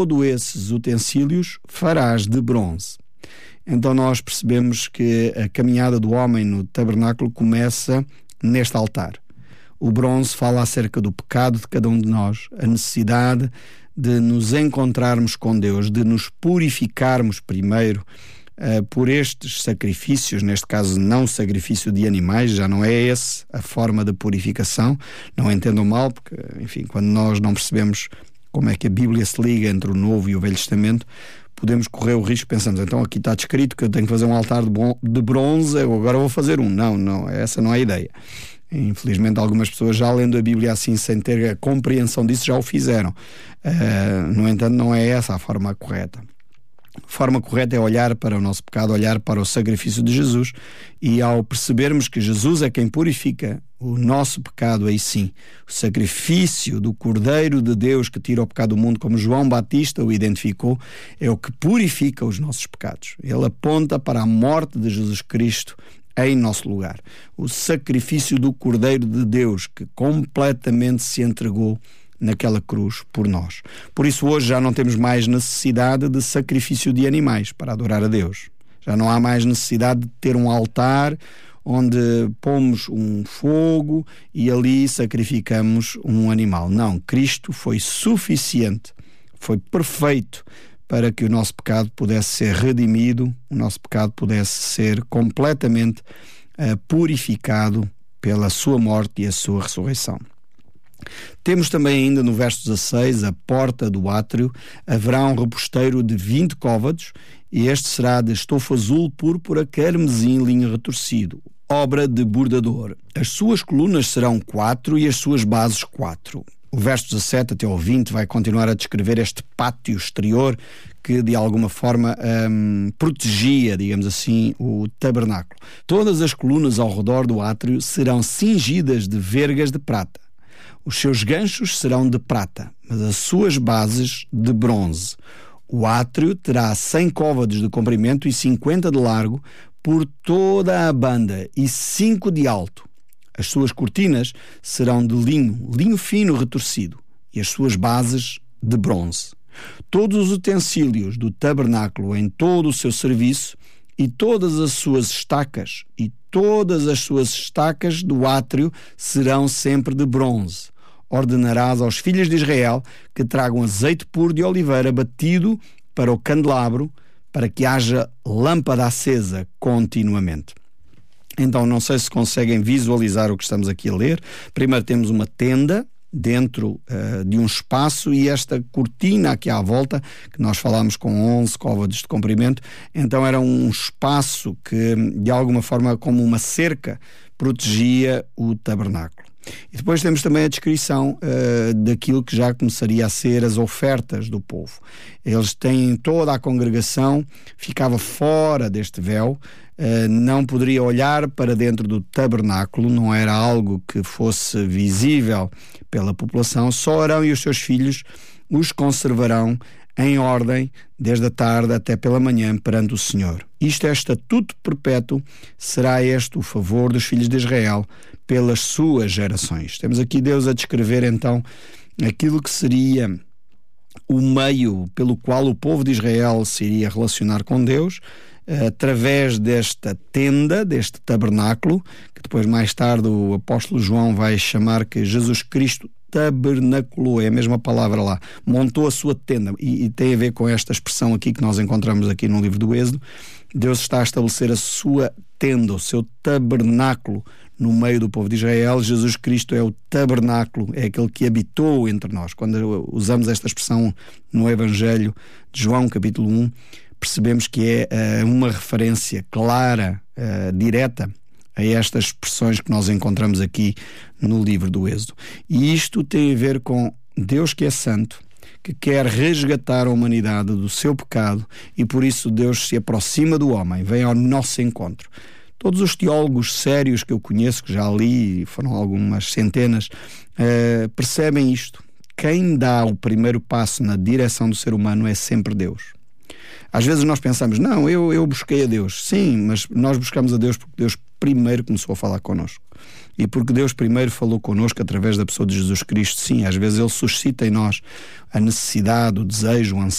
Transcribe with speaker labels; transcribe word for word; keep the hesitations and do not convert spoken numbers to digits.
Speaker 1: todos esses utensílios farás de bronze. Então nós percebemos que a caminhada do homem no tabernáculo começa neste altar. O bronze fala acerca do pecado de cada um de nós, a necessidade de nos encontrarmos com Deus, de nos purificarmos primeiro uh, por estes sacrifícios, neste caso não sacrifício de animais, já não é essa a forma de purificação, não entendam mal, porque, enfim, quando nós não percebemos como é que a Bíblia se liga entre o Novo e o Velho Testamento, podemos correr o risco, pensamos, então aqui está descrito que eu tenho que fazer um altar de, bom, de bronze, eu agora vou fazer um. Não, não, essa não é a ideia. Infelizmente algumas pessoas já lendo a Bíblia assim, sem ter a compreensão disso, já o fizeram. Uh, no entanto, não é essa a forma correta. A forma correta é olhar para o nosso pecado, olhar para o sacrifício de Jesus, e ao percebermos que Jesus é quem purifica o nosso pecado, aí sim, o sacrifício do Cordeiro de Deus que tira o pecado do mundo, como João Batista o identificou, é o que purifica os nossos pecados. Ele aponta para a morte de Jesus Cristo em nosso lugar. O sacrifício do Cordeiro de Deus que completamente se entregou naquela cruz por nós. Por isso hoje já não temos mais necessidade de sacrifício de animais para adorar a Deus. Já não há mais necessidade de ter um altar onde pomos um fogo e ali sacrificamos um animal. Não, Cristo foi suficiente, foi perfeito para que o nosso pecado pudesse ser redimido, o nosso pecado pudesse ser completamente uh, purificado pela sua morte e a sua ressurreição. Temos também ainda no verso dezasseis, a porta do átrio, haverá um reposteiro de vinte côvados, e este será de estofo azul, púrpura, carmesim, linho retorcido, obra de bordador. As suas colunas serão quatro e as suas bases quatro. O verso dezassete até ao vinte vai continuar a descrever este pátio exterior que de alguma forma hum, protegia, digamos assim, o tabernáculo. Todas as colunas ao redor do átrio serão cingidas de vergas de prata. Os seus ganchos serão de prata, mas as suas bases de bronze. O átrio terá cem côvados de comprimento e cinquenta de largo por toda a banda e cinco de alto. As suas cortinas serão de linho, linho fino retorcido, e as suas bases de bronze. Todos os utensílios do tabernáculo em todo o seu serviço e todas as suas estacas e todas as suas estacas do átrio serão sempre de bronze. Ordenarás aos filhos de Israel que tragam azeite puro de oliveira batido para o candelabro, para que haja lâmpada acesa continuamente. Então, não sei se conseguem visualizar o que estamos aqui a ler. Primeiro temos uma tenda dentro uh, de um espaço e esta cortina aqui à volta, que nós falámos com onze côvados de comprimento, então era um espaço que, de alguma forma, como uma cerca, protegia o tabernáculo. E depois temos também a descrição uh, daquilo que já começaria a ser as ofertas do povo. Eles têm toda a congregação, ficava fora deste véu, uh, não poderia olhar para dentro do tabernáculo, não era algo que fosse visível pela população, só Arão e os seus filhos os conservarão em ordem, desde a tarde até pela manhã, perante o Senhor. Isto é estatuto perpétuo, será este o favor dos filhos de Israel pelas suas gerações. Temos aqui Deus a descrever então aquilo que seria o meio pelo qual o povo de Israel se iria relacionar com Deus, através desta tenda, deste tabernáculo, que depois mais tarde o apóstolo João vai chamar que Jesus Cristo tabernaculou, é a mesma palavra lá, montou a sua tenda, e, e tem a ver com esta expressão aqui que nós encontramos aqui no livro do Êxodo. Deus está a estabelecer a sua tenda, o seu tabernáculo no meio do povo de Israel. Jesus Cristo é o tabernáculo, é aquele que habitou entre nós. Quando usamos esta expressão no Evangelho de João, capítulo um, percebemos que é uh, uma referência clara, uh, direta, a estas expressões que nós encontramos aqui no livro do Êxodo. E isto tem a ver com Deus que é santo, que quer resgatar a humanidade do seu pecado, e por isso Deus se aproxima do homem, vem ao nosso encontro. Todos os teólogos sérios que eu conheço, que já li, foram algumas centenas, uh, percebem isto. Quem dá o primeiro passo na direção do ser humano é sempre Deus. Às vezes nós pensamos, não, eu, eu busquei a Deus. Sim, mas nós buscamos a Deus porque Deus primeiro começou a falar connosco. E porque Deus primeiro falou connosco através da pessoa de Jesus Cristo, sim, às vezes Ele suscita em nós a necessidade, o desejo, o anseio